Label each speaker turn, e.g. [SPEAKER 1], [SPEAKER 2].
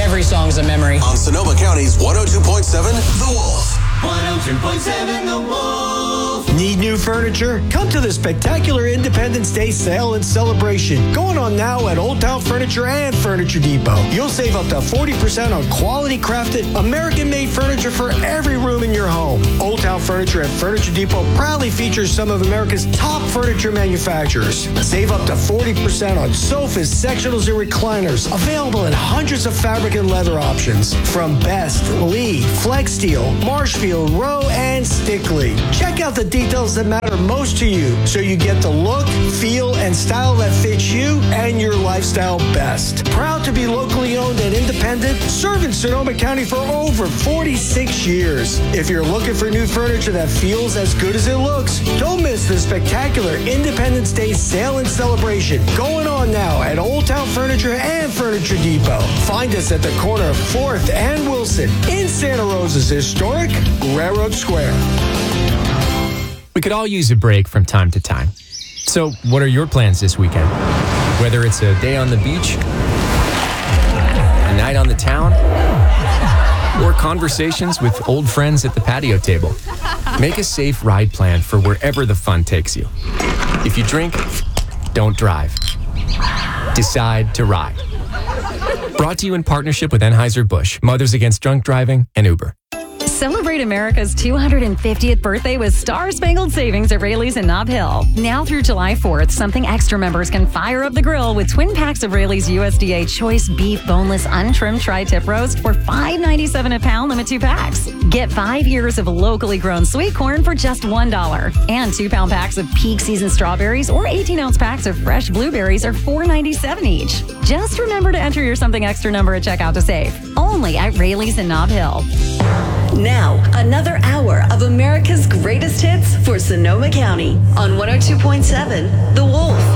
[SPEAKER 1] Every song's a memory.
[SPEAKER 2] On Sonoma County's 102.7, The Wolf.
[SPEAKER 3] 102.7 The Wolf.
[SPEAKER 4] Need new furniture? Come to the spectacular Independence Day sale and celebration going on now at Old Town Furniture and Furniture Depot. You'll save up to 40% on quality crafted, American-made furniture for every room in your home. Old Town Furniture and Furniture Depot proudly features some of America's top furniture manufacturers. Save up to 40% on sofas, sectionals, and recliners, available in hundreds of fabric and leather options from Best, Lee, Flex Steel, Marshfield, Rowe, and Stickley. Check out the details that matter most to you so you get the look, feel, and style that fits you and your lifestyle best. Proud to be locally owned and independent, serving Sonoma County for over 46 years. If you're looking for new furniture that feels as good as it looks, don't miss the spectacular Independence Day sale and celebration going on now at Old Town Furniture and Furniture Depot. Find us at the corner of 4th and Wilson in Santa Rosa's historic Railroad Square.
[SPEAKER 5] We could all use a break from time to time. So, what are your plans this weekend? Whether it's a day on the beach, a night on the town, or conversations with old friends at the patio table, make a safe ride plan for wherever the fun takes you. If you drink, don't drive. Decide to ride. Brought to you in partnership with Anheuser-Busch, Mothers Against Drunk Driving, and Uber.
[SPEAKER 6] Celebrate America's 250th birthday with Star-Spangled Savings at Rayleigh's in Nob Hill. Now through July 4th, Something Extra members can fire up the grill with twin packs of Rayleigh's USDA Choice Beef Boneless Untrimmed Tri-Tip Roast for $5.97 a pound, limit 2 packs. Get 5 years of locally grown sweet corn for just $1. And 2-pound packs of peak season strawberries or 18-ounce packs of fresh blueberries are $4.97 each. Just remember to enter your Something Extra number at checkout to save. Only at Rayleigh's in Nob Hill.
[SPEAKER 7] Now, another hour of America's greatest hits for Sonoma County on 102.7 The Wolf.